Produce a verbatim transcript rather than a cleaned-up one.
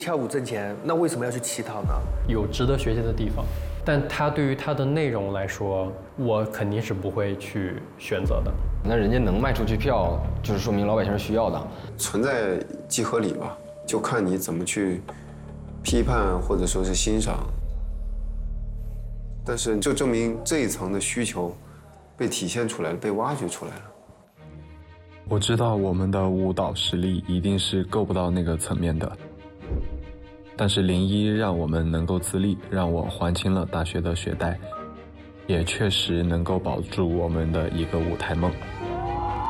跳舞挣钱，那为什么要去乞讨呢？ 有值得学习的地方，但它对于它的内容来说，我肯定是不会去选择的。 那人家能卖出去票，就是说明老百姓是需要的。 存在即合理吧，就看你怎么去批判或者说是欣赏。但是就证明这一层的需求被体现出来了，被挖掘出来了。 我知道我们的舞蹈实力一定是够不到那个层面的，但是零一让我们能够自立，让我还清了大学的学贷，也确实能够保住我们的一个舞台梦。